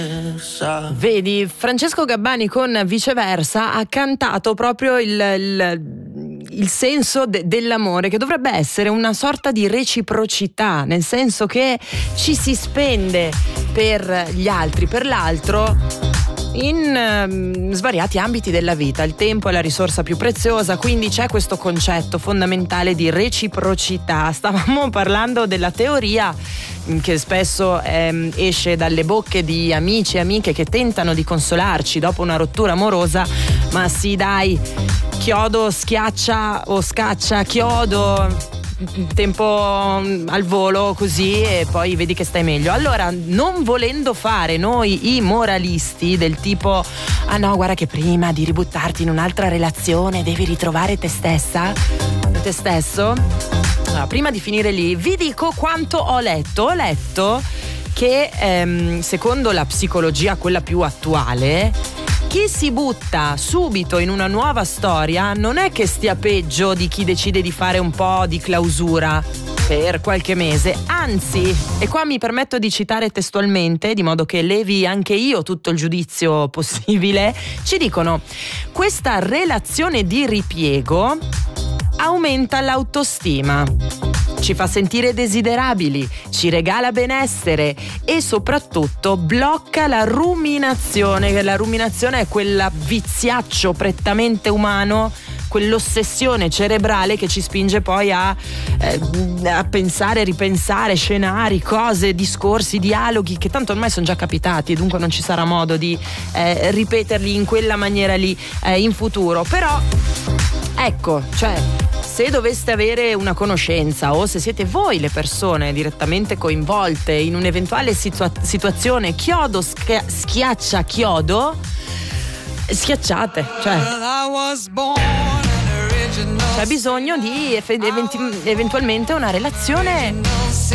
Vedi, Francesco Gabbani con Viceversa ha cantato proprio il senso dell'amore, che dovrebbe essere una sorta di reciprocità, nel senso che ci si spende per gli altri, per l'altro, in svariati ambiti della vita. Il tempo è la risorsa più preziosa, quindi c'è questo concetto fondamentale di reciprocità. Stavamo parlando della teoria che spesso esce dalle bocche di amici e amiche che tentano di consolarci dopo una rottura amorosa, ma sì dai, chiodo schiaccia o scaccia chiodo, tempo al volo così e poi vedi che stai meglio. Allora, non volendo fare noi i moralisti del tipo ah no, guarda che prima di ributtarti in un'altra relazione devi ritrovare te stessa, te stesso. Allora, prima di finire lì vi dico quanto ho letto che secondo la psicologia, quella più attuale, chi si butta subito in una nuova storia non è che stia peggio di chi decide di fare un po' di clausura per qualche mese, anzi, e qua mi permetto di citare testualmente, di modo che levi anche io tutto il giudizio possibile, ci dicono: questa relazione di ripiego aumenta l'autostima, ci fa sentire desiderabili, ci regala benessere e soprattutto blocca la ruminazione. La ruminazione è quel viziaccio prettamente umano, quell'ossessione cerebrale che ci spinge poi a pensare, ripensare scenari, cose, discorsi, dialoghi che tanto ormai sono già capitati, dunque non ci sarà modo di ripeterli in quella maniera lì in futuro. Però ecco, cioè, se doveste avere una conoscenza o se siete voi le persone direttamente coinvolte in un'eventuale situazione chiodo schiaccia chiodo, schiacciate, cioè c'è bisogno di eventualmente una relazione